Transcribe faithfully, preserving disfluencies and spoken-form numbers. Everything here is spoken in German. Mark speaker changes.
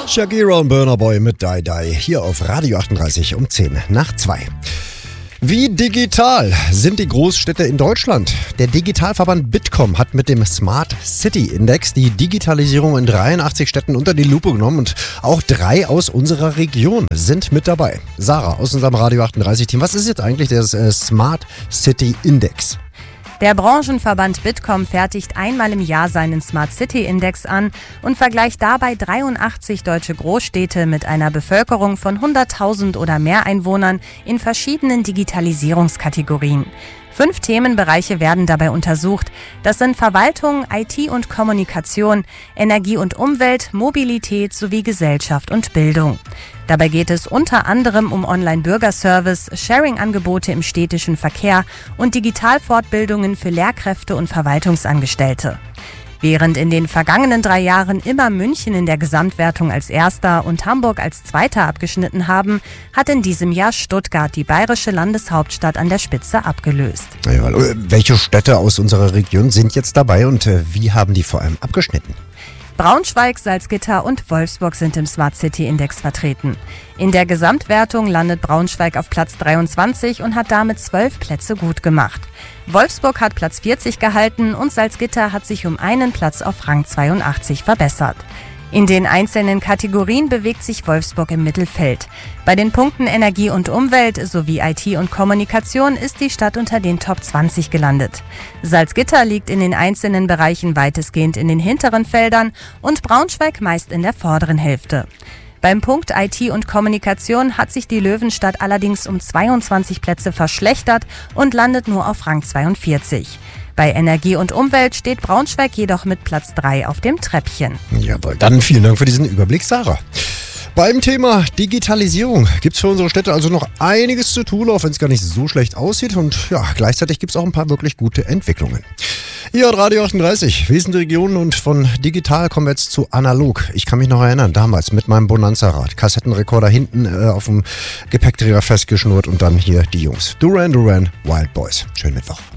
Speaker 1: Shakira und Burna Boy mit Die Die hier auf Radio achtunddreißig um zehn nach zwei. Wie digital sind die Großstädte in Deutschland? Der Digitalverband Bitkom hat mit dem Smart City Index die Digitalisierung in dreiundachtzig Städten unter die Lupe genommen und auch drei aus unserer Region sind mit dabei. Sarah aus unserem Radio achtunddreißig Team, was ist jetzt eigentlich der äh, Smart City Index?
Speaker 2: Der Branchenverband Bitkom fertigt einmal im Jahr seinen Smart City Index an und vergleicht dabei dreiundachtzig deutsche Großstädte mit einer Bevölkerung von hunderttausend oder mehr Einwohnern in verschiedenen Digitalisierungskategorien. Fünf Themenbereiche werden dabei untersucht. Das sind Verwaltung, I T und Kommunikation, Energie und Umwelt, Mobilität sowie Gesellschaft und Bildung. Dabei geht es unter anderem um Online-Bürgerservice, Sharing-Angebote im städtischen Verkehr und Digitalfortbildungen für Lehrkräfte und Verwaltungsangestellte. Während in den vergangenen drei Jahren immer München in der Gesamtwertung als Erster und Hamburg als Zweiter abgeschnitten haben, hat in diesem Jahr Stuttgart die bayerische Landeshauptstadt an der Spitze abgelöst.
Speaker 1: Ja, welche Städte aus unserer Region sind jetzt dabei und wie haben die vor allem abgeschnitten?
Speaker 2: Braunschweig, Salzgitter und Wolfsburg sind im Smart City Index vertreten. In der Gesamtwertung landet Braunschweig auf Platz dreiundzwanzig und hat damit zwölf Plätze gut gemacht. Wolfsburg hat Platz vierzig gehalten und Salzgitter hat sich um einen Platz auf Rang zweiundachtzig verbessert. In den einzelnen Kategorien bewegt sich Wolfsburg im Mittelfeld. Bei den Punkten Energie und Umwelt sowie I T und Kommunikation ist die Stadt unter den Top zwanzig gelandet. Salzgitter liegt in den einzelnen Bereichen weitestgehend in den hinteren Feldern und Braunschweig meist in der vorderen Hälfte. Beim Punkt I T und Kommunikation hat sich die Löwenstadt allerdings um zweiundzwanzig Plätze verschlechtert und landet nur auf Rang zweiundvierzig. Bei Energie und Umwelt steht Braunschweig jedoch mit Platz drei auf dem Treppchen.
Speaker 1: Jawohl, dann vielen Dank für diesen Überblick, Sarah. Beim Thema Digitalisierung gibt es für unsere Städte also noch einiges zu tun, auch wenn es gar nicht so schlecht aussieht. Und ja, gleichzeitig gibt es auch ein paar wirklich gute Entwicklungen. Hier hat Radio achtunddreißig, wir sind die Regionen und von digital kommen wir jetzt zu analog. Ich kann mich noch erinnern, damals mit meinem Bonanza-Rad, Kassettenrekorder hinten äh, auf dem Gepäckträger festgeschnurrt und dann hier die Jungs. Duran Duran, Wild Boys. Schönen Mittwoch.